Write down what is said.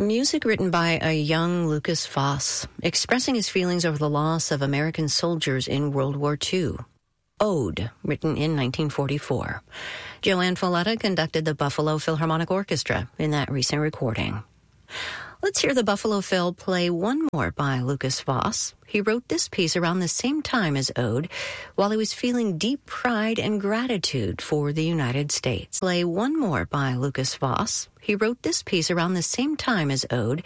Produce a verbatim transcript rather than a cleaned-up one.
Music written by a young Lucas Foss, expressing his feelings over the loss of American soldiers in World War Two. Ode, written in nineteen forty-four. Joanne Folletta conducted the Buffalo Philharmonic Orchestra in that recent recording. Let's hear the Buffalo Phil play one more by Lucas Foss. He wrote this piece around the same time as Ode, while he was feeling deep pride and gratitude for the United States. Play one more by Lucas Foss. He wrote this piece around the same time as Ode,